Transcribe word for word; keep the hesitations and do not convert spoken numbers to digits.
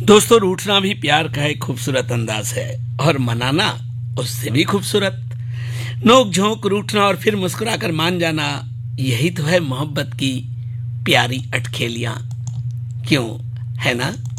दोस्तों, रूठना भी प्यार का एक खूबसूरत अंदाज है और मनाना उससे भी खूबसूरत। नोक झोंक, रूठना और फिर मुस्कुराकर मान जाना, यही तो है मोहब्बत की प्यारी अटखेलियां। क्यों, है ना?